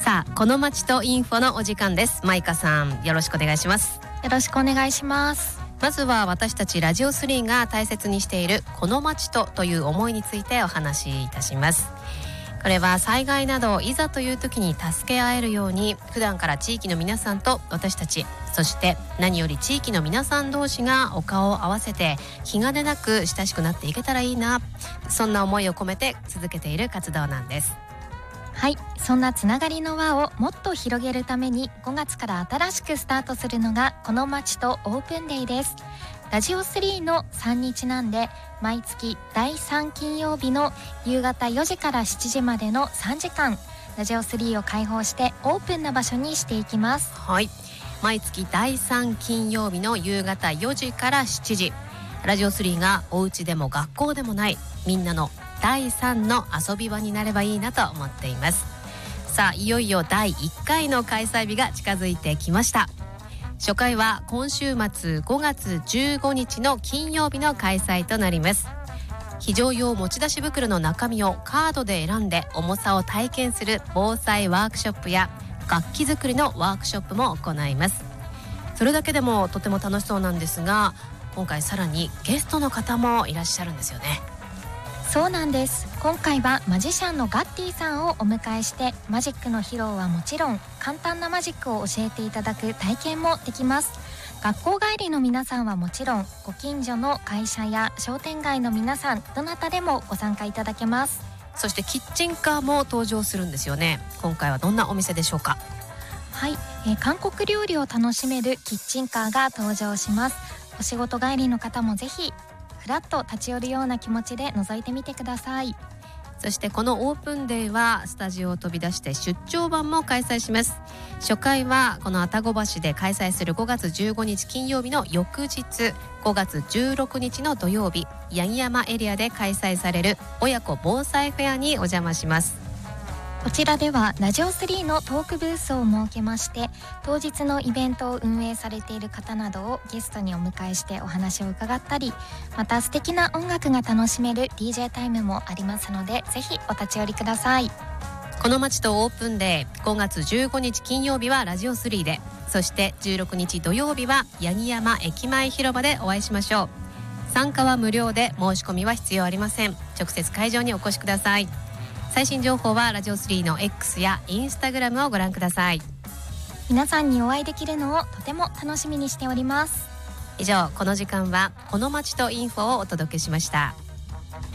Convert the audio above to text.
さあ、この街とインフォのお時間です。マイカさん、よろしくお願いします。 よろしくお願いします。 まずは私たちラジオ3が大切にしているこの街という思いについてお話しいたします。これは災害などいざという時に助け合えるように、普段から地域の皆さんと私たち、そして何より地域の皆さん同士がお顔を合わせて気兼ねなく親しくなっていけたらいいな、そんな思いを込めて続けている活動なんです。 はい、そんなつながりの輪をもっと広げるために5月から新しくスタートするのがこの街とオープンデイです。ラジオ3の3日なんで、毎月第3金曜日の夕方4時から7時までの3時間、ラジオ3を開放してオープンな場所にしていきます。 はい、毎月第3金曜日の夕方4時から7時、ラジオ3がお家でも学校でもないみんなの第3の遊び場になればいいなと思っています。さあ、いよいよ第1回の開催日が近づいてきました。初回は今週末5月15日の金曜日の開催となります。非常用持ち出し袋の中身をカードで選んで重さを体験する防災ワークショップや楽器作りのワークショップも行います。それだけでもとても楽しそうなんですが、今回さらにゲストの方もいらっしゃるんですよね。 そうなんです。今回はマジシャンのガッティさんをお迎えして、マジックの披露はもちろん簡単なマジックを教えていただく体験もできます。学校帰りの皆さんはもちろん、ご近所の会社や商店街の皆さん、どなたでもご参加いただけます。 そしてキッチンカーも登場するんですよね。今回はどんなお店でしょうか？ はい、韓国料理を楽しめるキッチンカーが登場します。お仕事帰りの方もぜひふらっと立ち寄るような気持ちで覗いてみてください。 そしてこのオープンデーはスタジオを飛び出して出張版も開催します。初回はこの愛宕橋で開催する5月15日金曜日の翌日、5月16日の土曜日、八木山エリアで開催される親子防災フェアにお邪魔します。 こちらではラジオ3のトークブースを設けまして、当日のイベントを運営されている方などをゲストにお迎えしてお話を伺ったり、また素敵な音楽が楽しめる DJ タイムもありますので、ぜひお立ち寄りください。 この街とオープンデー、5月15日金曜日はラジオ3で、そして16日土曜日は八木山駅前広場でお会いしましょう。参加は無料で、申し込みは必要ありません。直接会場にお越しください。最新情報はラジオ3の X やインスタグラムをご覧ください。 皆さんにお会いできるのをとても楽しみにしております。 以上、この時間はこの街とインフォをお届けしました。